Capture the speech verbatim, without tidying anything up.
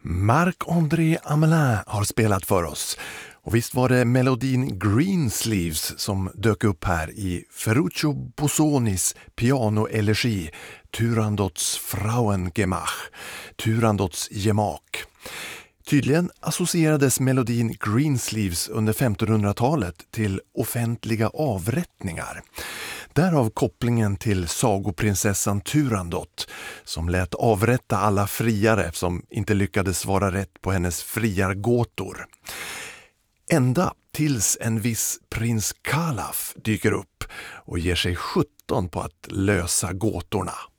Marc-André Amelin har spelat för oss. Och visst var det melodin Greensleeves som dök upp här i Ferruccio Bosonis pianoelegi Turandots Frauengemach, Turandots gemak. Tydligen associerades melodin Greensleeves under femtonhundratalet till offentliga avrättningar. Därav kopplingen till sagoprinsessan Turandot som lät avrätta alla friare som inte lyckades svara rätt på hennes friargåtor. Ända tills en viss prins Kalaf dyker upp och ger sig sjutton på att lösa gåtorna.